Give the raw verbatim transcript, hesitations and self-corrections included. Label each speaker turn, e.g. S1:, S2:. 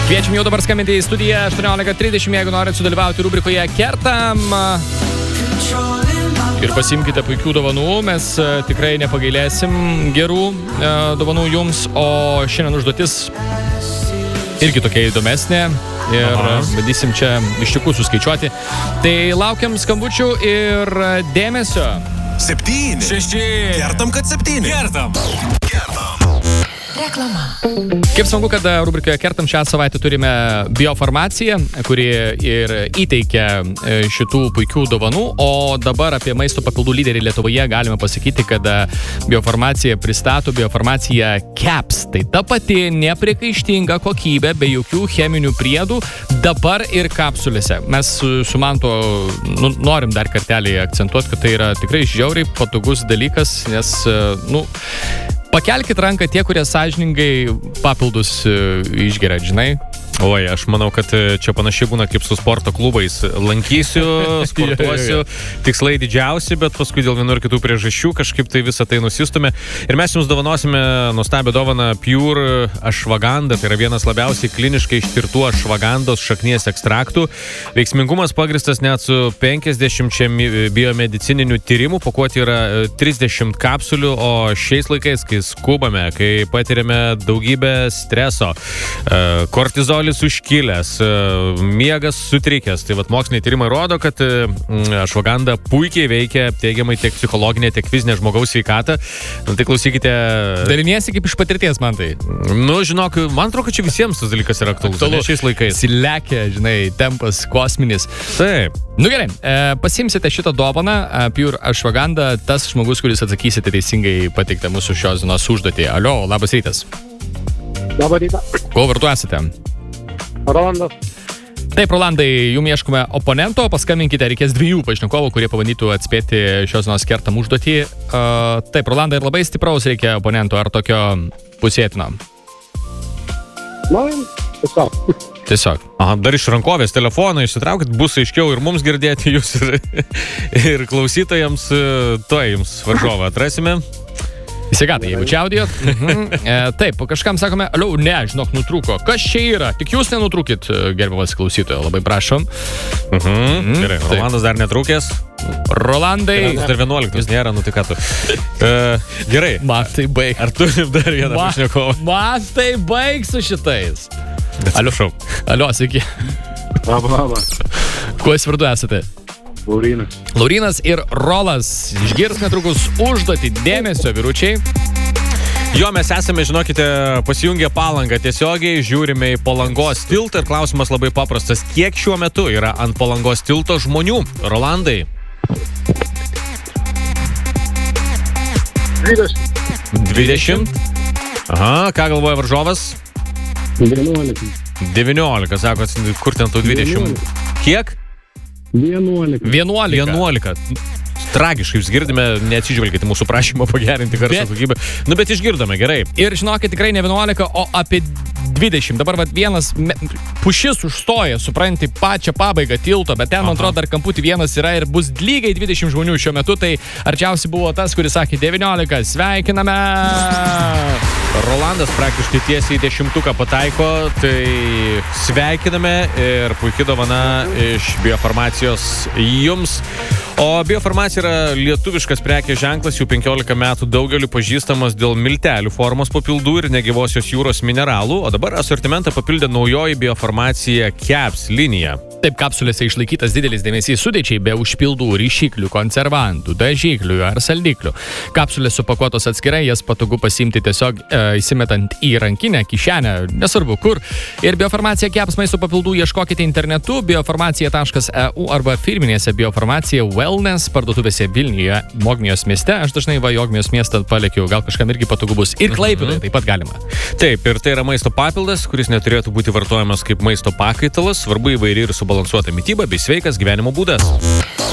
S1: Kviečiam jau dabar skambinti į studiją aštuoniolika trisdešimt, jeigu norit sudalyvauti rubrikoje Kertam. Ir pasimkite puikių dovanų, mes tikrai nepagailėsim gerų dovanų jums, o šiandien užduotis irgi tokia įdomesnė ir Aha. bandysim čia iš tikrųjų suskaičiuoti. Tai laukiam skambučių ir dėmesio.
S2: Septyni. Šeši. Kertam, kad septyni. Kertam. Kertam.
S3: Reklama.
S1: Kaip smagu, kad rubrikoje Kertam šią savaitę turime biofarmaciją, kuri ir įteikia šitų puikių dovanų, o dabar apie maisto papildų lyderį Lietuvoje galime pasakyti, kad biofarmacija pristato biofarmaciją Caps. Tai ta pati nepriekaištinga kokybė, be jokių cheminių priedų, dabar ir kapsulėse. Mes su Manto nu, norim dar kartelį akcentuoti, kad tai yra tikrai žiauriai patogus dalykas, nes, nu, pakelkit ranką tie, kurie sąžiningai papildus išgeria, žinai.
S4: Oi, aš manau, kad čia panašiai būna kaip su sporto klubais. Lankysiu, sportuosiu, tikslai didžiausi, bet paskui dėl vienų ir kitų priežasčių kažkaip tai visą tai nusistumė. Ir mes jums dovanosime nuostabią dovaną Pure Ashwagandha. Tai yra vienas labiausiai kliniškai ištirtų ashwagandos šaknies ekstraktų. Veiksmingumas pagristas net su penkiasdešimt biomedicininių tyrimų. Pakuoti yra trisdešimt kapsulių, o šiais laikais, kai skubame, kai patiriame daugybę streso, kortizolį užkilęs, miegas sutrikęs. Tai vat moksliniai tyrimai rodo, kad ashwagandha puikiai veikia teigiamai tiek psichologinė, tiek fizinė žmogaus sveikatą. Nu, tai klausykite.
S1: Daliniesi kaip iš patirties, man tai.
S4: Nu, žinok, man atrodo, kad čia visiems tas dalykas yra aktualus.
S1: Aktualu.
S4: Šiais laikais.
S1: Silekia, žinai, tempas kosminis.
S4: Taip.
S1: Nu gerai, e, pasimsite šitą dovaną, Pure Ashwagandha, tas žmogus, kuris atsakysite teisingai pateiktą mūsų šios dienos užduotį. Alio, labas rytas.
S5: Labą rytą.
S1: Kuo vardu esate?
S5: Rolandas.
S1: Taip, Rolandai, jums ieškome oponento, paskambinkite, reikės dviejų pašnekovų, kurie pabandytų atspėti šios dienos Kertam užduotį. Uh, taip, Rolandai, ir labai stipraus reikia oponento, ar tokio pusėtino?
S5: Man, tiesiog.
S1: Tiesiog.
S4: Aha, dar iš rankovės telefoną išsitraukit, bus aiškiau ir mums girdėti jūs ir, ir klausytojams, tuoj jums varžovą atrasime.
S1: Įsigatai, jeigu čia audio. Mhm. E, taip, kažkam sakome, aliau, ne, žinok, nutrūko. Kas čia yra? Tik jūs nenutrūkit, gerbiamas klausytojo, labai prašom.
S4: Mhm. Mhm. Gerai,
S1: Taip.
S4: Rolandas dar netrūkęs.
S1: Rolandai.
S4: Rolandas dar vienuoliktas nėra, nu tai ką tu. E, gerai.
S1: Man tai baig.
S4: Ar turim dar vieną
S1: Ma,
S4: pašnekovą?
S1: man tai baig su šitais.
S4: Aliušau.
S1: Alio, sveiki.
S5: Labą, labą.
S1: Kuo jūs vardu esate?
S5: Laurinas.
S1: Laurinas ir Rolas. Išgirs netrukus užduotį. Dėmesio, vyručiai.
S4: Jo, mes esame, žinokite, pasijungę Palangą tiesiogiai, žiūrime į Palangos tiltą ir klausimas labai paprastas. Kiek šiuo metu yra ant Palangos tilto žmonių? Rolandai?
S5: dvidešimt.
S4: dvidešimt. Aha, ką galvoja varžovas?
S5: vienuolika.
S4: devyniolika, sako, kur ten tau dvidešimt? Kiek?
S5: vienuolika.
S1: vienuolika.
S4: vienuolika. Tragiškai jūs girdime, neatsižvelgite mūsų prašymą pagerinti garso
S1: Bet-
S4: kokybę. Nu, bet išgirdome, gerai.
S1: Ir žinokit, tikrai ne vienuolika, o apie dvidešimt. Dabar vat vienas me, pušis užstoja, supranti, pačią pabaigą tilto, bet ten, man atrodo, dar kamputį vienas yra ir bus lygiai dvidešimt žmonių šiuo metu, tai arčiausiai buvo tas, kuris sakė devyniolika. Sveikiname!
S4: Rolandas praktiškai tiesiai į dešimtuką pataiko, tai sveikiname ir puikia dovana iš biofarmacijos jums. O biofarmacija yra lietuviškas prekės ženklas, jau penkiolika metų daugeliu pažįstamas dėl miltelių formos papildų ir negyvosios jūros mineralų, o dabar asortimentą papildė naujoji biofarmacija Caps linija.
S1: Taip, kapsulėse išlaikytas didelis dėmesys sudėčiai be užpildų, ryšiklių, konservantų, dažiklių ar saldiklių. Kapsulės supakuotos atskirai, jas patogu pasiimti tiesiog e, įsimetant į rankinę, kišenę, nesvarbu kur. Ir biofarmacija Caps maisto papildų ieškokite internetu biofarmacija taškas e u arba firminėse biofarmacija Wellness parduotuvėse Vilniuje, Mogmijos mieste. Aš dažnai va Jogmijos miestą paliekiu, gal kažkam irgi patogu bus. Ir Klaipėdoje taip pat galima.
S4: Taip, ir tai yra maisto papildas, kuris neturėtų būti vartojamas kaip maisto pakaitalas, svarbu įvairi ir subalansuota mityba bei sveikas gyvenimo būdas.